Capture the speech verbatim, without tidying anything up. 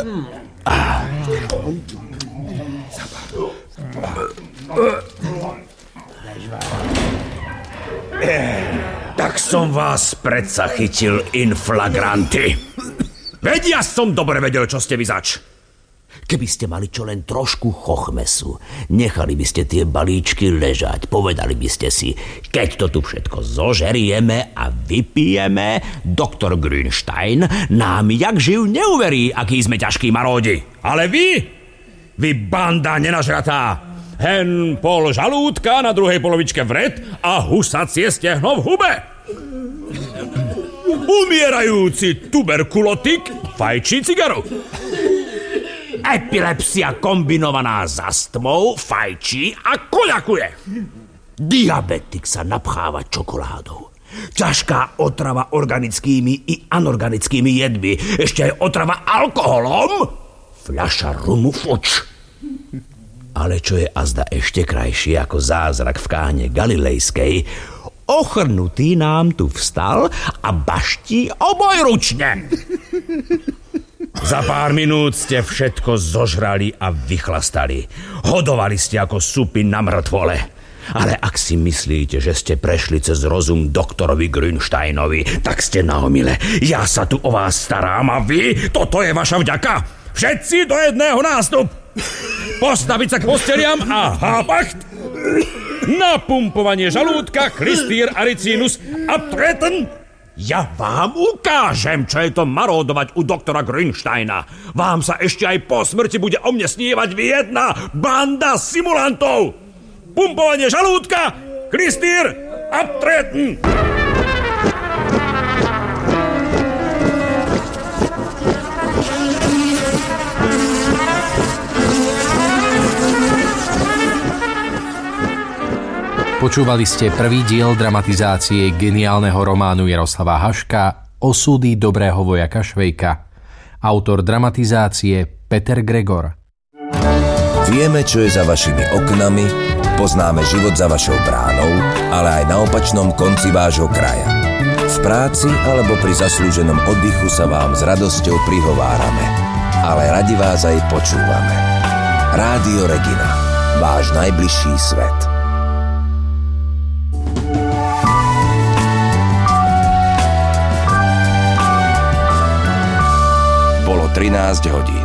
Tak som vás predsa chytil in flagranti. Veď ja som dobre vedel, čo ste vy zač. Keby ste mali čo len trošku chochmesu, nechali by ste tie balíčky ležať, povedali by ste si, keď to tu všetko zožerieme a vypijeme, doktor Grünstein nám jak živ neuverí, aký sme ťažkí maródi. Ale vy, vy banda nenažratá, hen pol žalúdka, na druhej polovičke vred a husacie stehno v hube. Umierajúci tuberkulotik fajčí cigaru. Epilepsia kombinovaná s astmou fajčí a koľakuje. Diabetik sa napcháva čokoládou. Ťažká otrava organickými i anorganickými jedmi. Ešte aj otrava alkoholom. Fľaša rumu fuč. Ale čo je azda ešte krajšie ako zázrak v káne galilejskej, ochrnutý nám tu vstal a baští obojručne. Za pár minút ste všetko zožrali a vychlastali. Hodovali ste ako supy na mŕtvole. Ale ak si myslíte, že ste prešli cez rozum doktorovi Grünsteinovi, tak ste na omyle. Ja sa tu o vás starám a vy, toto je vaša vďaka. Všetci do jedného nástup. Postaviť sa k posteliam a hápacht. Napumpovanie žalúdka, klystýr, aricinus a treten. Ja vám ukážem, čo je to maródovať u doktora Grünsteina. Vám sa ešte aj po smrti bude o mne snívať vy jedna banda simulantov. Pumpovanie žalúdka, klystýr a treten. Počúvali ste prvý diel dramatizácie geniálneho románu Jaroslava Haška Osudy dobrého vojaka Švejka. Autor dramatizácie Peter Gregor. Vieme, čo je za vašimi oknami, poznáme život za vašou bránou, ale aj na opačnom konci vášho kraja. V práci alebo pri zaslúženom oddychu sa vám s radosťou prihovárame, ale radi vás aj počúvame. Rádio Regina, váš najbližší svet. trinásť hodín.